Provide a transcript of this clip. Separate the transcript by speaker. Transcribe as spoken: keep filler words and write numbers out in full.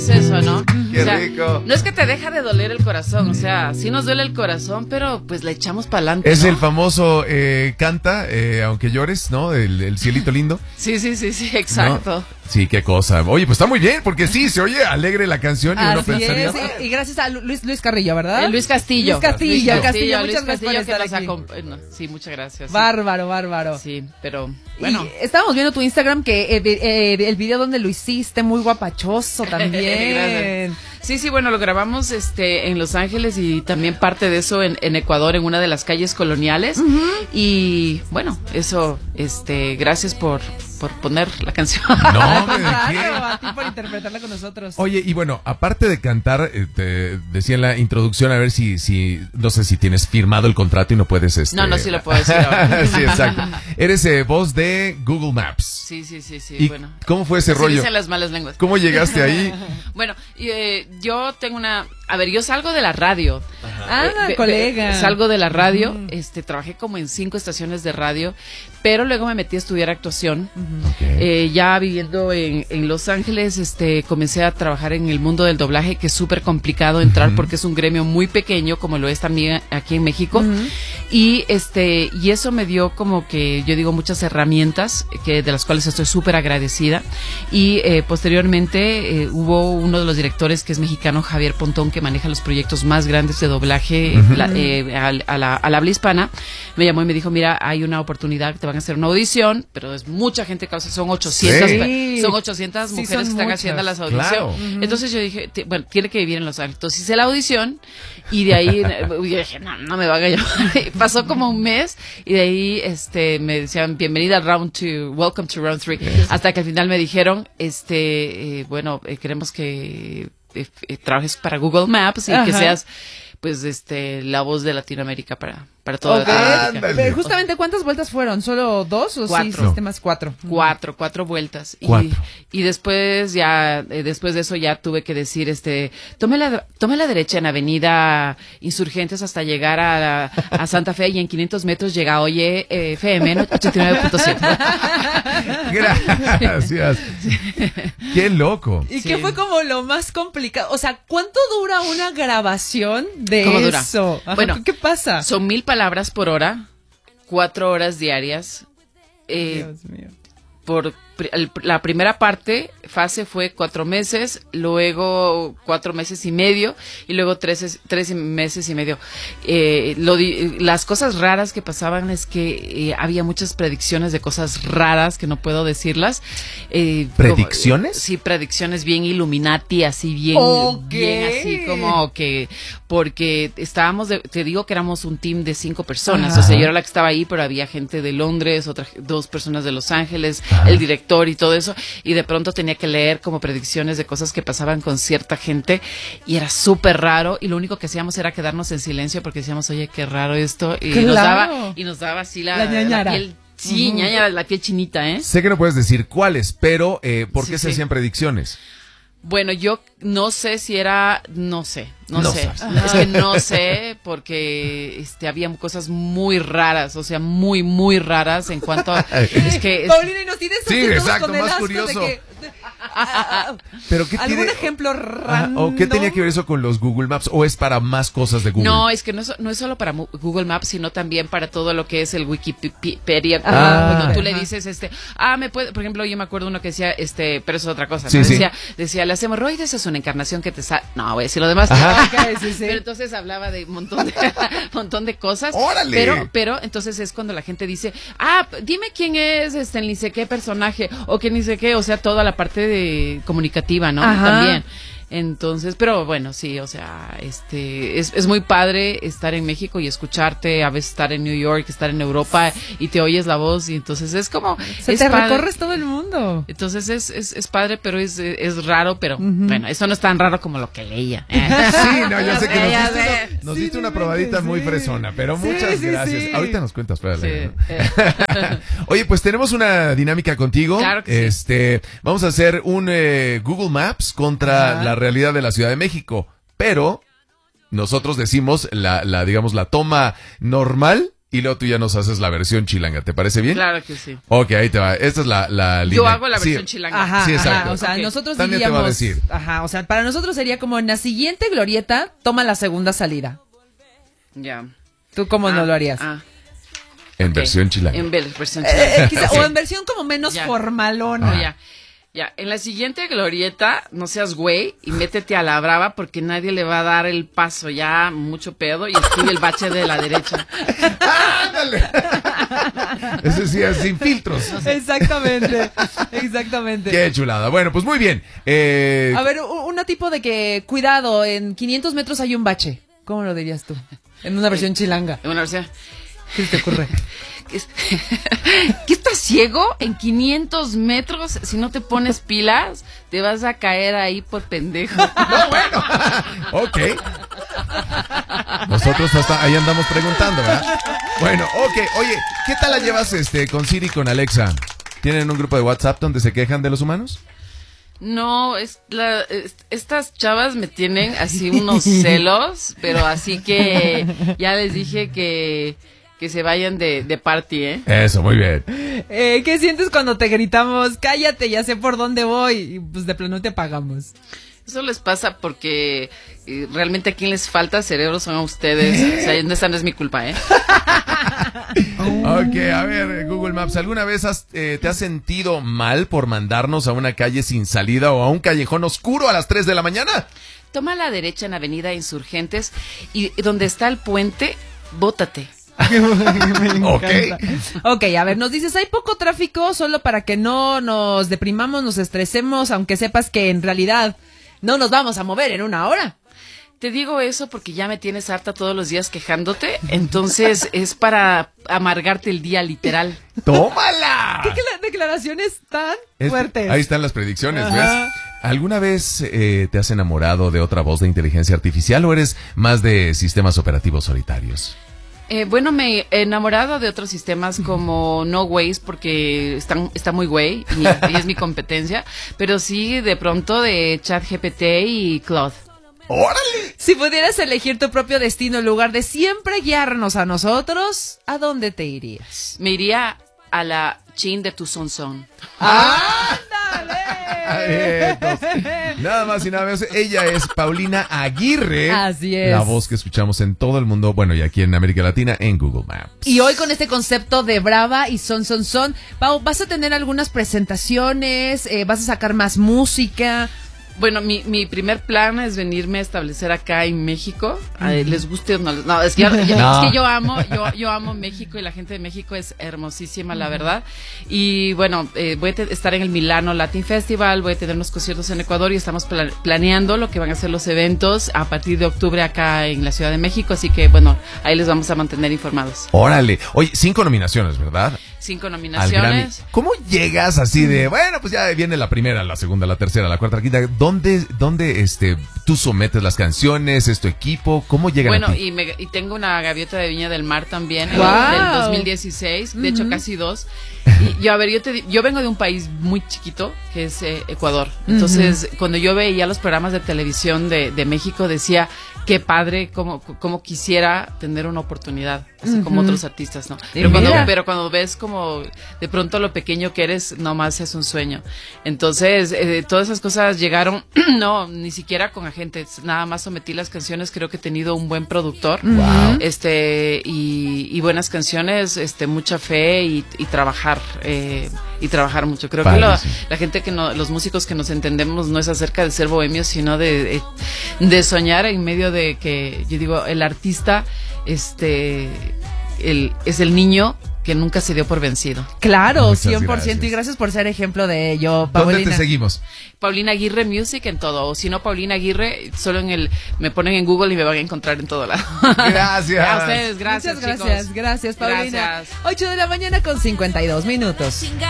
Speaker 1: Es eso, ¿no?
Speaker 2: Qué
Speaker 1: o sea,
Speaker 2: rico.
Speaker 1: No es que te deja de doler el corazón, o sea, sí nos duele el corazón, pero pues le echamos para adelante.
Speaker 2: Es
Speaker 1: ¿no?
Speaker 2: el famoso eh, canta, eh, aunque llores, ¿no? El, el cielito lindo.
Speaker 1: Sí, sí, sí, sí, exacto.
Speaker 2: ¿No? Sí, qué cosa. Oye, pues está muy bien, porque sí, se oye alegre la canción y uno
Speaker 3: Así
Speaker 2: pensaría...
Speaker 3: es, y, y gracias a Luis, Luis Carrillo, ¿verdad?
Speaker 1: Eh, Luis Castillo.
Speaker 3: Luis Castillo,
Speaker 1: Luis
Speaker 3: Castillo,
Speaker 1: Castillo,
Speaker 3: muchas
Speaker 1: Luis
Speaker 3: gracias por
Speaker 1: Castillo que
Speaker 3: estar
Speaker 1: nos
Speaker 3: aquí.
Speaker 1: acompa- eh, no, sí, muchas gracias. Sí.
Speaker 3: Bárbaro, bárbaro.
Speaker 1: Sí, pero bueno.
Speaker 3: Y estábamos viendo tu Instagram, que eh, eh, el video donde lo hiciste, muy guapachoso también.
Speaker 1: Sí, sí, bueno, lo grabamos este en Los Ángeles y también parte de eso en, en Ecuador, en una de las calles coloniales. Uh-huh. Y bueno, eso, este, gracias por, por poner la canción.
Speaker 2: No, hombre, ¿de qué?
Speaker 3: A ti por interpretarla con nosotros.
Speaker 2: Oye, y bueno, aparte de cantar, eh, te decía en la introducción, a ver si, si, no sé si tienes firmado el contrato y no puedes, este...
Speaker 1: No, no, sí lo puedo decir ahora.
Speaker 2: Sí, exacto. Eres eh, voz de Google Maps.
Speaker 1: Sí, sí, sí, sí,
Speaker 2: ¿Y
Speaker 1: bueno.
Speaker 2: cómo fue ese
Speaker 1: Así
Speaker 2: rollo?
Speaker 1: dicen las malas lenguas.
Speaker 2: ¿Cómo llegaste ahí?
Speaker 1: Bueno, eh, yo tengo una... A ver, yo salgo de la radio.
Speaker 3: Ah,
Speaker 1: Eh,
Speaker 3: colega.
Speaker 1: be- salgo de la radio,
Speaker 3: Mm.
Speaker 1: este, trabajé como en cinco estaciones de radio, pero luego me metí a estudiar actuación.
Speaker 2: Okay.
Speaker 1: Eh, ya viviendo en, en Los Ángeles, este, comencé a trabajar en el mundo del doblaje, que es súper complicado entrar
Speaker 2: Ujú.
Speaker 1: porque es un gremio muy pequeño, como lo es también aquí en México.
Speaker 3: Ujú.
Speaker 1: Y este, y eso me dio como que, yo digo, muchas herramientas, que de las cuales estoy súper agradecida. Y eh, posteriormente eh, hubo uno de los directores, que es mexicano, Javier Pontón, que maneja los proyectos más grandes de doblaje
Speaker 2: Ujú.
Speaker 1: la- eh, al- a, la, a la habla hispana. Me llamó y me dijo, mira, hay una oportunidad, te van a hacer una audición, pero es mucha gente, causa, son ochocientas,
Speaker 2: Sí.
Speaker 1: pe- son ochocientas
Speaker 3: Sí,
Speaker 1: mujeres
Speaker 3: son
Speaker 1: que están
Speaker 3: muchas.
Speaker 1: haciendo las audiciones.
Speaker 2: Claro.
Speaker 1: Entonces yo dije, ti- bueno, tiene que vivir en Los Ángeles. Entonces hice la audición y de ahí eh, yo dije, no, no me van a llamar. Pasó como un mes y de ahí este me decían, bienvenida al round two, welcome to round three. Hasta que al final me dijeron, este, eh, bueno, eh, queremos que eh, eh, trabajes para Google Maps y
Speaker 3: Ajá.
Speaker 1: que seas, pues, este, la voz de Latinoamérica para, para toda
Speaker 3: Ok.
Speaker 1: Latinoamérica.
Speaker 2: Ándale.
Speaker 3: Pero justamente, ¿cuántas vueltas fueron? ¿Solo dos o sí
Speaker 1: Cuatro.
Speaker 3: hiciste más cuatro?
Speaker 1: Cuatro, cuatro vueltas.
Speaker 2: Cuatro.
Speaker 1: Y, y después ya, eh, después de eso ya tuve que decir, este, tome la, tome la derecha en Avenida Insurgentes hasta llegar a, la- a Santa Fe y en quinientos metros llega Oye eh, F M ochenta y nueve punto siete.
Speaker 2: Gracias. Qué loco.
Speaker 3: ¿Y
Speaker 1: Sí.
Speaker 3: qué fue como lo más complicado? O sea, ¿cuánto dura una grabación de
Speaker 1: ¿Cómo dura?
Speaker 3: eso? Ajá,
Speaker 1: Bueno,
Speaker 3: ¿qué, qué pasa?
Speaker 1: Son mil palabras por hora, cuatro horas diarias. Eh,
Speaker 3: Dios mío.
Speaker 1: por pri- el- la primera parte, fase fue cuatro meses, luego cuatro meses y medio y luego tres, tres meses y medio. Eh, lo di- las cosas raras que pasaban es que eh, había muchas predicciones de cosas raras que no puedo decirlas. Eh,
Speaker 2: ¿Predicciones?
Speaker 1: Como, sí, predicciones bien Illuminati, así bien,
Speaker 3: Ok.
Speaker 1: bien así como que, porque estábamos, de- te digo que éramos un team de cinco personas,
Speaker 3: Ajá.
Speaker 1: o sea, yo era la que estaba ahí, pero había gente de Londres, otras dos personas de Los Ángeles,
Speaker 2: Ajá.
Speaker 1: el director y todo eso, y de pronto tenía que leer como predicciones de cosas que pasaban con cierta gente, y era súper raro, y lo único que hacíamos era quedarnos en silencio porque decíamos, oye, qué raro esto, y nos
Speaker 3: Claro.
Speaker 1: daba, y nos daba así la,
Speaker 3: La ñañara.
Speaker 1: piel, sí,
Speaker 3: Ujú.
Speaker 1: ñañara, la piel chinita, ¿eh?
Speaker 2: Sé que no puedes decir cuáles, pero eh, ¿por qué
Speaker 1: Sí,
Speaker 2: se
Speaker 1: sí.
Speaker 2: hacían predicciones?
Speaker 1: Bueno, yo no sé si era, no sé, no,
Speaker 2: No
Speaker 1: sé,
Speaker 2: sabes.
Speaker 1: es que no sé porque este había cosas muy raras, o sea, muy muy raras en cuanto a, es que es-
Speaker 3: Paulina, y nos tienes
Speaker 2: Sí,
Speaker 3: así todos
Speaker 2: exacto,
Speaker 3: con el
Speaker 2: más
Speaker 3: asco de
Speaker 2: curioso.
Speaker 3: que- de- ah, ah,
Speaker 2: ¿Pero qué
Speaker 3: ¿Algún
Speaker 2: tiene-
Speaker 3: ejemplo
Speaker 2: Ajá,
Speaker 3: random?
Speaker 2: ¿O qué tenía que ver eso con los Google Maps? ¿O es para más cosas de Google?
Speaker 1: no, es que no es, no es solo para Mu- Google Maps, sino también para todo lo que es el Wikipedia.
Speaker 2: Ah.
Speaker 1: Cuando tú le
Speaker 3: Ajá.
Speaker 1: dices, este, ah, me puede, por ejemplo, yo me acuerdo uno que decía, este, pero eso es otra cosa, ¿no?
Speaker 2: Sí, sí.
Speaker 1: decía, decía, las hemorroides es una encarnación que te sa no, voy a decir lo demás.
Speaker 2: Ajá.
Speaker 3: Ok, sí, sí.
Speaker 1: Pero entonces hablaba de un montón de, montón de cosas.
Speaker 2: ¡Órale!
Speaker 1: Pero, pero entonces es cuando la gente dice, ah, p- dime quién es este ni sé qué personaje, o que ni sé qué, o sea, toda la parte de comunicativa, ¿no?
Speaker 3: Ajá.
Speaker 1: También. Entonces, pero bueno, sí, o sea, este, es, es muy padre estar en México y escucharte, a veces estar en New York, estar en Europa y te oyes la voz y entonces es como,
Speaker 3: Se
Speaker 1: es
Speaker 3: te
Speaker 1: padre.
Speaker 3: recorres todo el mundo.
Speaker 1: Entonces es, es, es padre, pero es, es raro, pero bueno, eso no es tan raro como lo que leía.
Speaker 2: Sí, no, ya sé que
Speaker 1: Ya
Speaker 2: nos
Speaker 1: sé.
Speaker 2: diste, una, nos
Speaker 3: Sí,
Speaker 2: diste
Speaker 3: no
Speaker 2: una probadita
Speaker 3: inventes,
Speaker 2: muy
Speaker 3: sí.
Speaker 2: fresona, pero
Speaker 3: Sí,
Speaker 2: muchas
Speaker 3: sí,
Speaker 2: gracias.
Speaker 3: sí.
Speaker 2: Ahorita nos cuentas, fuera del aire,
Speaker 1: Sí,
Speaker 2: ¿no?
Speaker 1: eh.
Speaker 2: Oye, pues tenemos una dinámica contigo.
Speaker 1: Claro que sí.
Speaker 2: Este, vamos a hacer un eh, Google Maps contra
Speaker 3: Ajá.
Speaker 2: la realidad de la Ciudad de México, pero nosotros decimos la, la, digamos, la toma normal y luego tú ya nos haces la versión chilanga. ¿Te parece bien?
Speaker 1: Claro que sí.
Speaker 2: Ok, ahí te va. Esta es la, la
Speaker 1: Yo
Speaker 2: línea.
Speaker 1: hago la versión
Speaker 2: Sí.
Speaker 1: chilanga.
Speaker 3: Ajá,
Speaker 2: Sí,
Speaker 3: ajá,
Speaker 2: exacto.
Speaker 3: o sea,
Speaker 1: Ok.
Speaker 3: nosotros
Speaker 2: Tania te
Speaker 3: diríamos,
Speaker 2: va a decir.
Speaker 3: ajá, o sea, para nosotros sería como en la siguiente glorieta, toma la segunda salida.
Speaker 1: Ya.
Speaker 3: ¿Tú cómo
Speaker 1: Ah,
Speaker 3: no lo harías?
Speaker 1: Ah,
Speaker 2: En
Speaker 1: ok.
Speaker 2: versión chilanga.
Speaker 1: En ver- versión
Speaker 3: Eh,
Speaker 1: chilanga.
Speaker 3: eh, quizá-
Speaker 2: Sí.
Speaker 3: O en versión como menos
Speaker 1: Ya.
Speaker 3: formalona.
Speaker 1: No, ya. Ya, en la siguiente glorieta, no seas güey y métete a la brava porque nadie le va a dar el paso, ya mucho pedo, y escribe el bache de la derecha.
Speaker 2: ¡Ándale! Ese sí es sin filtros.
Speaker 3: Exactamente, exactamente.
Speaker 2: Qué chulada. Bueno, pues muy bien. Eh,
Speaker 3: A ver, u- una tipo de que, cuidado, en quinientos metros hay un bache. ¿Cómo lo dirías tú? En una versión chilanga.
Speaker 1: En una versión.
Speaker 3: ¿Qué se te ocurre?
Speaker 1: ¿Qué, es- ¿Qué estás ciego en quinientos metros? Si no te pones pilas, te vas a caer ahí por pendejo.
Speaker 2: No, bueno. Ok. Nosotros hasta ahí andamos preguntando, ¿verdad? Bueno, ok. Oye, ¿qué tal la llevas este con Siri y con Alexa? ¿Tienen un grupo de WhatsApp donde se quejan de los humanos?
Speaker 1: No, es la, es- estas chavas me tienen así unos celos, pero así que ya les dije que, que se vayan de, de party, ¿eh?
Speaker 2: Eso, muy bien.
Speaker 3: Eh, ¿Qué sientes cuando te gritamos, cállate, ya sé por dónde voy? Y pues de plano te pagamos.
Speaker 1: Eso les pasa porque eh, realmente a quien les falta cerebro son a ustedes. O sea, esa no es mi culpa, ¿eh?
Speaker 2: Ok, a ver, Google Maps, ¿alguna vez has, eh, te has sentido mal por mandarnos a una calle sin salida o a un callejón oscuro a las tres de la mañana?
Speaker 1: Toma a la derecha en Avenida Insurgentes y donde está el puente, bótate.
Speaker 2: Ok.
Speaker 3: Ok, a ver, nos dices, hay poco tráfico solo para que no nos deprimamos, nos estresemos, aunque sepas que en realidad no nos vamos a mover en una hora.
Speaker 1: Te digo eso porque ya me tienes harta todos los días quejándote, entonces es para amargarte el día literal.
Speaker 2: ¡Tómala!
Speaker 3: ¿Qué cla- declaraciones tan
Speaker 2: Es-
Speaker 3: fuertes?
Speaker 2: Ahí están las predicciones,
Speaker 3: Ajá.
Speaker 2: ¿ves? ¿Alguna vez eh, te has enamorado de otra voz de inteligencia artificial o eres más de sistemas operativos solitarios?
Speaker 1: Eh, bueno, me he enamorado de otros sistemas como No Ways porque están, está muy güey y, y es mi competencia, pero sí de pronto de ChatGPT y Claude.
Speaker 2: ¡Órale!
Speaker 3: Si pudieras elegir tu propio destino en lugar de siempre guiarnos a nosotros, ¿a dónde te irías?
Speaker 1: Me iría a la chin de tu son son.
Speaker 3: ¡Ándale!
Speaker 2: Entonces, nada más y nada menos, ella es Paulina Aguirre.
Speaker 3: Así es.
Speaker 2: La voz que escuchamos en todo el mundo, bueno, y aquí en América Latina, en Google Maps.
Speaker 3: Y hoy con este concepto de Brava y Son Son Son, Pau, ¿vas a tener algunas presentaciones? Eh, ¿Vas a sacar más música?
Speaker 1: Bueno, mi, mi primer plan es venirme a establecer acá en México. Eh, les guste o no les... No, es que, ya- ya-
Speaker 2: No.
Speaker 1: es que yo amo, yo, yo amo México y la gente de México es hermosísima, la verdad. Y bueno, eh, voy a te- estar en el Milano Latin Festival, voy a tener unos conciertos en Ecuador y estamos pla- planeando lo que van a ser los eventos a partir de octubre acá en la Ciudad de México. Así que bueno, ahí les vamos a mantener informados.
Speaker 2: Órale. Oye, cinco nominaciones, ¿verdad?
Speaker 1: Cinco
Speaker 2: Al Grammy.
Speaker 1: nominaciones.
Speaker 2: ¿Cómo llegas así de, bueno, pues ya viene la primera, la segunda, la tercera, la cuarta, la quinta? ¿Dónde, dónde este, tú sometes las canciones? ¿Es tu equipo? ¿Cómo llegan
Speaker 1: Bueno,
Speaker 2: a ti?
Speaker 1: y, me- y tengo una gaviota de Viña del Mar también, en
Speaker 3: ¡Guau!
Speaker 1: el- del dos mil dieciséis, de hecho casi dos. Y yo, a ver, yo, te, di- yo vengo de un país muy chiquito, que es eh, Ecuador. Entonces, cuando yo veía los programas de televisión de, de México, decía, qué padre, como, como quisiera tener una oportunidad, así como otros artistas, ¿no?
Speaker 3: Y
Speaker 1: Pero cuando,
Speaker 3: mira.
Speaker 1: pero cuando ves como de pronto lo pequeño que eres, nomás es un sueño. Entonces, eh, todas esas cosas llegaron, no, ni siquiera con agentes, nada más sometí las canciones, creo que he tenido un buen productor,
Speaker 2: Wow.
Speaker 1: este, y, y buenas canciones, este, mucha fe y, y trabajar, eh, y trabajar mucho. Creo que lo-
Speaker 2: Padrísimo.
Speaker 1: la gente que no, los músicos que nos entendemos no es acerca de ser bohemios, sino de, de, de soñar en medio de que, yo digo, el artista, este, el, es el niño que nunca se dio por vencido.
Speaker 3: Claro,
Speaker 2: Muchas
Speaker 3: cien por ciento.
Speaker 2: gracias.
Speaker 3: Y gracias por ser ejemplo de ello,
Speaker 2: ¿Dónde
Speaker 3: Paulina.
Speaker 2: te seguimos?
Speaker 1: Paulina Aguirre Music en todo, o si no Paulina Aguirre, solo en el, me ponen en Google y me van a encontrar en todo lado.
Speaker 2: Gracias.
Speaker 1: A ustedes, gracias,
Speaker 3: Muchas gracias,
Speaker 1: chicos.
Speaker 3: gracias, Paulina.
Speaker 1: Gracias.
Speaker 3: ocho de la mañana con cincuenta y dos minutos.